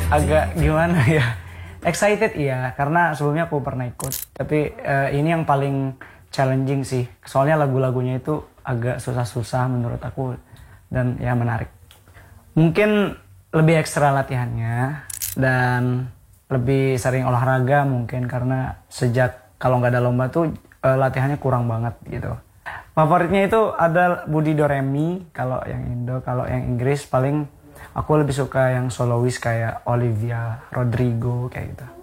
agak gimana ya? Excited iya, karena sebelumnya aku pernah ikut. Tapi ini yang paling challenging sih. Soalnya lagu-lagunya itu agak susah-susah menurut aku dan ya menarik. Mungkin lebih ekstra latihannya dan lebih sering olahraga mungkin karena sejak kalau nggak ada lomba tuh latihannya kurang banget gitu. Favoritnya itu ada Budi Doremi kalau yang Indo, kalau yang Inggris paling aku lebih suka yang solois kayak Olivia Rodrigo kayak gitu.